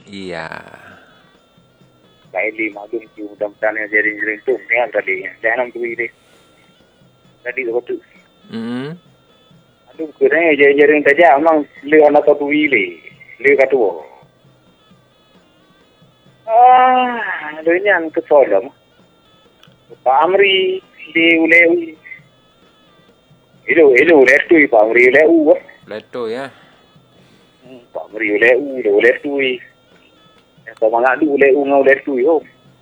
Iya. Lain di madung ki mudah-mudahan yang jadi tu ni tadi. Jangan tu ini. Tadi tu. Aduh kena jadi saja amang le anak tu ile. Le katu. Le nyan ke solam. Pamri di ule. Ilo letu pamri le u. Leto ya. Pamri le u letu. Semangat du le u ngau letu yo.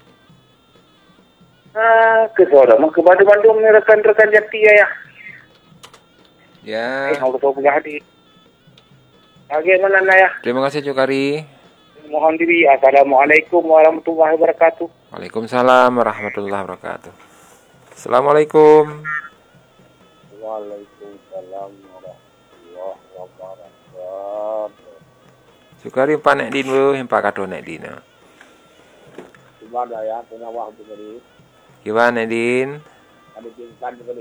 Ke solam ke Bandung ni rekan-rekan jati ya. Ya. Kalau tahu berhati. Bagaimana ya? Terima kasih Cukari. Mohon diri. Assalamualaikum warahmatullahi wabarakatuh. Waalaikumsalam warahmatullahi wabarakatuh. Assalamualaikum. Waalaikumsalam warahmatullahi wabarakatuh. Cukari Pak Nek Din bu, Pak Kado Nek Din. Gimana ya? Kenapa tu tadi? Gimana Nek Din? Ada tingkat tadi.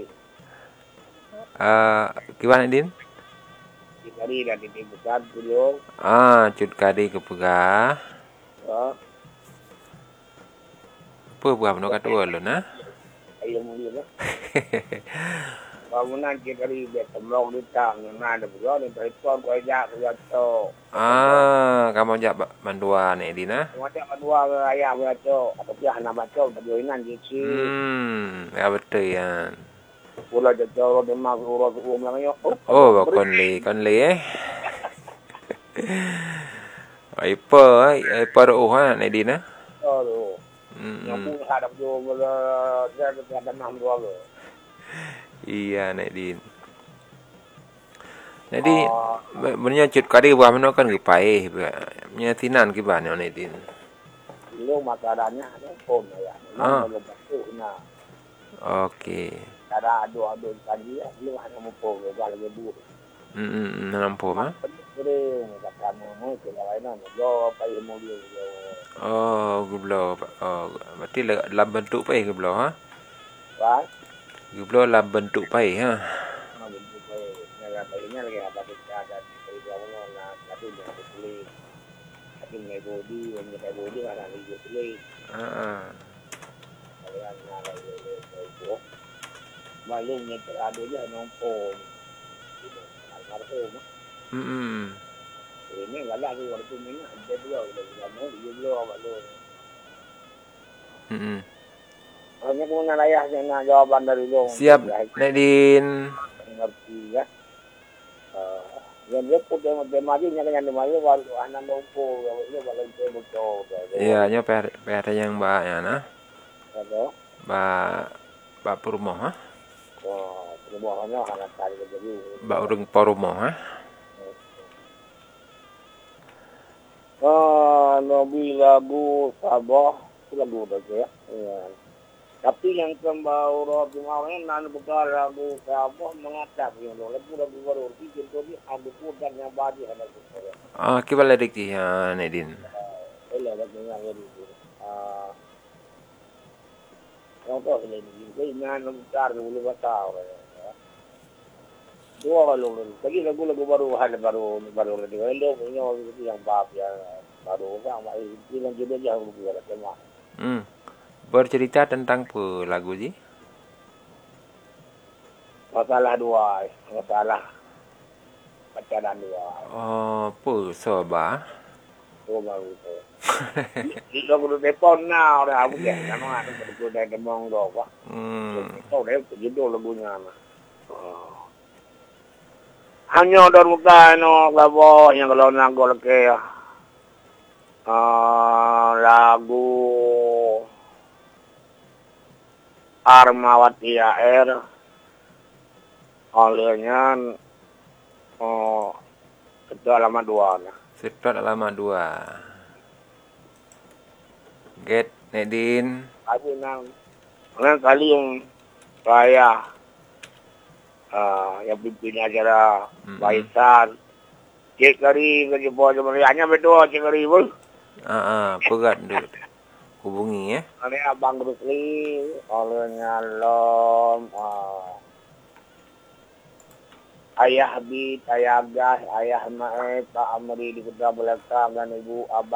Gimana Nek Din? Tadi dah tingkat dulu. Cut kadi kepegah. Apa buah menu kado lo na? Ayo muli lah. Kamu nanti kali dia temlong di tang, mana ada berapa ni perempuan kau ajak kau jatuh. Kamu ajak bandua Nek Din na? Kamu ajak bandua ayah kau jatuh. Atau pihak nama jatuh, berjoinan je si. Ya betul ya. Pula jatuh, dia mak urut umang yo. Konli Apa roh Nek Din na? Oh. Yang pun hadap jo dia ada 6 dua lo. Iya Nek Din. Jadi sebenarnya cut kadi buah menu kan gepai, menyatinan ke ban Nek Din. Lu makanannya ada pom ya. Memang belum betul nah. Oke. Cara adu tadi lu hanya mau pom lagi buruk. Nampu mah. Sering kata mau ke lain jo pai mau dia. Gublo. Berarti dalam bentuk pai gublo ha? Wah. Gublo dalam bentuk pai ha. Bentuk pai. Negara painya lagi apa kita ada di bawah nah tapi dia beli. Tapi ngai bodi, ngai bodi ada lagi beli. Kalian lagi itu. Malumnya teradu aja nombor. Ini enggak ada waktu ini ada dua udah mau dia belum ada. Hanya punya ayahnya jawaban dari lu. Siap Nek Din. Ngerti ya. Yang dia putih mati-matinya kan mati walau anak nompo itu kalau itu betul. Iya, nya PR yang Mbak ya nah. Halo. Mbak Purmo ha? Purmonya anak tadi jadi. Mbak Urung Purmo ha? Nabi lagu Sabah lagu dah ya. Tapi yang kembau roti mawon nan bukan lagu Sabah mengatakan yang lagu baru itu jadi ada pudan yang badi ada tu. Kibal dik ya Nek Din. Lagu yang itu. Yang tu ini nan besar dulu batau. Dua lagu lagu baru ada baru lagi. Elok ini yang bab ya baru kan ini yang jadi jauh lebih ada tema. Bercerita tentang apa lagu sih? Masalah dua, masalah pacaran dua. Apa soba? Oh baru tu. Itu aku telefon now dah aku kan. Nama aku sudah demong dok. Tahu deh judul lagunya mana. Hanya dari muka no labo yang kalau nak golke lagu Armawati Air olehnya itu alamat 2 nah. Sedot alamat 2. Get Nek Din. Aku nang kali yang saya yang pimpin acara Baisan cek kari kerja buat hanya betul cek kari pun pegat dulu hubungi ya. Ini Abang Rusli olehnya lom Ayah Habib, Ayah Gas, Ayah Maed, Pak Amri di Kota Belakang dan Ibu Abang